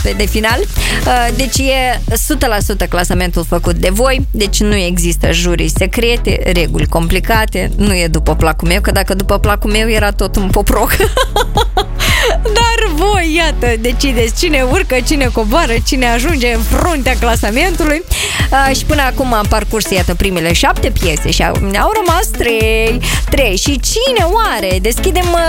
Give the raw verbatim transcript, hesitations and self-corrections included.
de final. Deci e o sută la sută clasamentul făcut de voi, deci nu există jurii secrete, reguli complicate, nu e după placul meu, că dacă după placul meu era tot un poproc. Dar voi, iată, decideți cine urcă, cine coboară, cine ajunge în fruntea clasamentului. uh, Și până acum am parcurs, iată, primele șapte piese și au, au rămas trei. Trei. Și cine oare? Deschidem